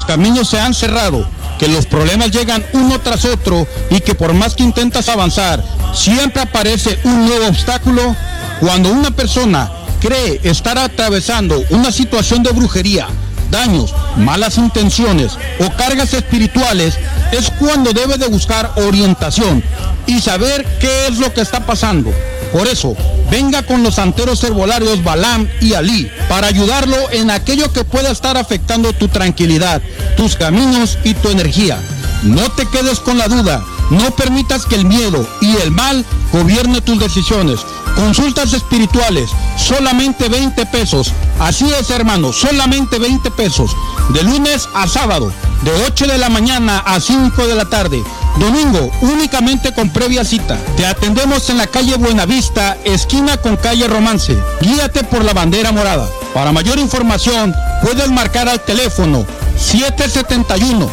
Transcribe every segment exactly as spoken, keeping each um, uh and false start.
caminos se han cerrado, que los problemas llegan uno tras otro y que por más que intentas avanzar, siempre aparece un nuevo obstáculo? Cuando una persona cree estar atravesando una situación de brujería, daños, malas intenciones o cargas espirituales, es cuando debe de buscar orientación y saber qué es lo que está pasando. Por eso, venga con los santeros herbolarios Balaam y Alí para ayudarlo en aquello que pueda estar afectando tu tranquilidad, tus caminos y tu energía. No te quedes con la duda, no permitas que el miedo y el mal gobierne tus decisiones. Consultas espirituales, solamente veinte pesos. Así es, hermano, solamente veinte pesos. De lunes a sábado, de ocho de la mañana a cinco de la tarde. Domingo, únicamente con previa cita. Te atendemos en la calle Buenavista, esquina con calle Romance. Guíate por la bandera morada. Para mayor información, puedes marcar al teléfono siete siete uno,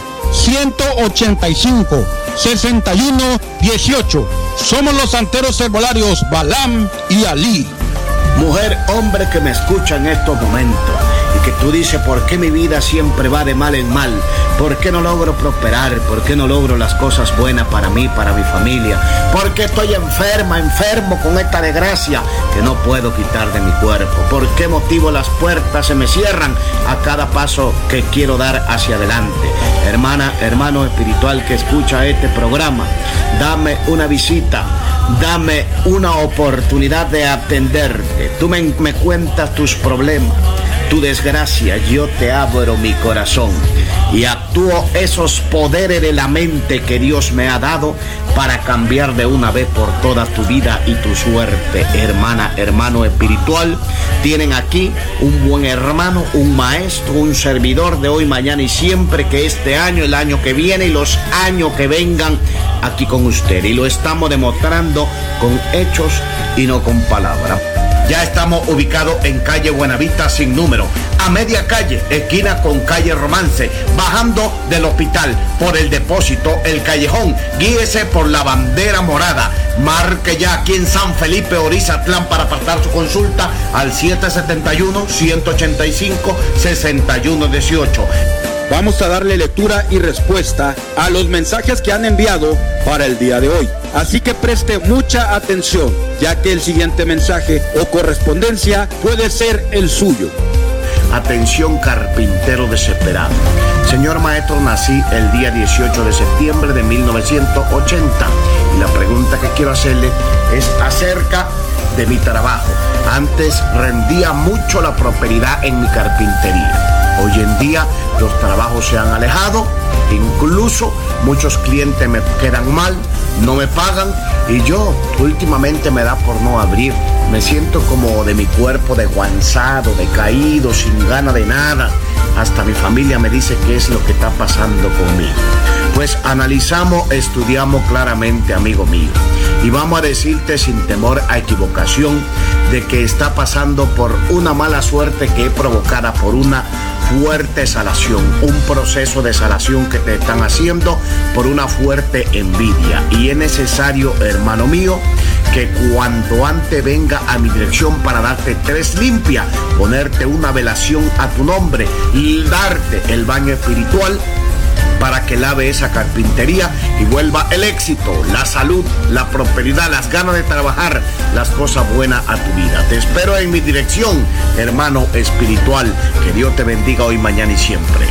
uno ocho cinco, seis uno uno ocho. Somos los santeros herbolarios Balaam y Alí. Mujer, hombre que me escucha en estos momentos y que tú dices, ¿por qué mi vida siempre va de mal en mal? ¿Por qué no logro prosperar? ¿Por qué no logro las cosas buenas para mí, para mi familia? ¿Por qué estoy enferma, enfermo con esta desgracia que no puedo quitar de mi cuerpo? ¿Por qué motivo las puertas se me cierran a cada paso que quiero dar hacia adelante? Hermana, hermano espiritual que escucha este programa, dame una visita. Dame una oportunidad de atenderte. Tú me, me cuentas tus problemas, tu desgracia. Yo te abro mi corazón y actúo esos poderes de la mente que Dios me ha dado para cambiar de una vez por toda tu vida y tu suerte. Hermana, hermano espiritual, tienen aquí un buen hermano, un maestro, un servidor de hoy, mañana y siempre, que este año, el año que viene y los años que vengan aquí con usted. Y lo estamos demostrando con hechos y no con palabras. Ya estamos ubicados en calle Buenavista sin número, a media calle, esquina con calle Romance, bajando del hospital por el depósito, el callejón. Guíese por la bandera morada. Marque ya aquí en San Felipe, Orizatlán, para apartar su consulta al siete siete uno, uno ocho cinco, seis uno uno ocho. Vamos a darle lectura y respuesta a los mensajes que han enviado para el día de hoy. Así que preste mucha atención, ya que el siguiente mensaje o correspondencia puede ser el suyo. Atención, carpintero desesperado. Señor maestro, nací el día dieciocho de septiembre de mil novecientos ochenta y la pregunta que quiero hacerle es acerca de mi trabajo. Antes rendía mucho la prosperidad en mi carpintería. Hoy en día los trabajos se han alejado, incluso muchos clientes me quedan mal, no me pagan y yo últimamente me da por no abrir. Me siento como de mi cuerpo desguanzado, decaído, sin ganas de nada. Hasta mi familia me dice qué es lo que está pasando conmigo. Pues analizamos, estudiamos claramente, amigo mío, y vamos a decirte sin temor a equivocación de que está pasando por una mala suerte que es provocada por una fuerte salación, un proceso de salación que te están haciendo por una fuerte envidia. Y es necesario, hermano mío, que cuanto antes venga a mi dirección para darte tres limpias, ponerte una velación a tu nombre y darte el baño espiritual para que lave esa carpintería y vuelva el éxito, la salud, la prosperidad, las ganas de trabajar, las cosas buenas a tu vida. Te espero en mi dirección, hermano espiritual. Que Dios te bendiga hoy, mañana y siempre.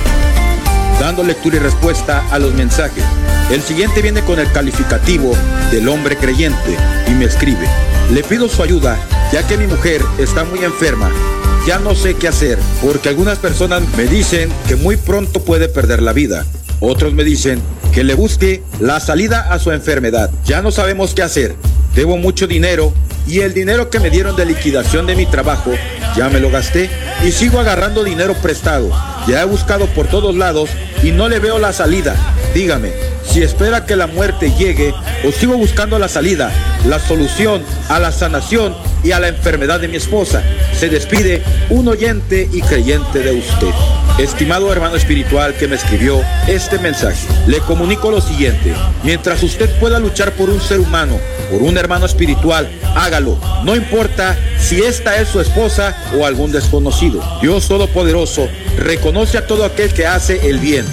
Dando lectura y respuesta a los mensajes. El siguiente viene con el calificativo del hombre creyente y me escribe: le pido su ayuda, ya que mi mujer está muy enferma. Ya no sé qué hacer, porque algunas personas me dicen que muy pronto puede perder la vida. Otros me dicen que le busque la salida a su enfermedad. Ya no sabemos qué hacer. Debo mucho dinero y el dinero que me dieron de liquidación de mi trabajo ya me lo gasté y sigo agarrando dinero prestado. Ya he buscado por todos lados y no le veo la salida. Dígame, si espera que la muerte llegue o sigo buscando la salida, la solución a la sanación y a la enfermedad de mi esposa. Se despide un oyente y creyente de usted. Estimado hermano espiritual que me escribió este mensaje, le comunico lo siguiente: mientras usted pueda luchar por un ser humano, por un hermano espiritual, hágalo. No importa si esta es su esposa o algún desconocido. Dios Todopoderoso reconoce a todo aquel que hace el bien.